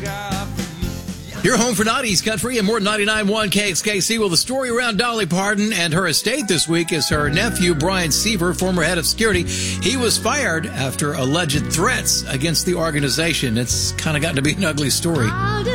You're home for Naughty's Country and more than 99.1 KXKC. Well, the story around Dolly Parton and her estate this week is her nephew, Brian Seaver, former head of security. He was fired after alleged threats against the organization. It's kind of gotten to be an ugly story.